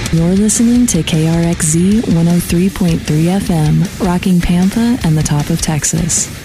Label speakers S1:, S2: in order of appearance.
S1: You're listening to KRXZ 103.3 FM, rocking Pampa and the top of Texas.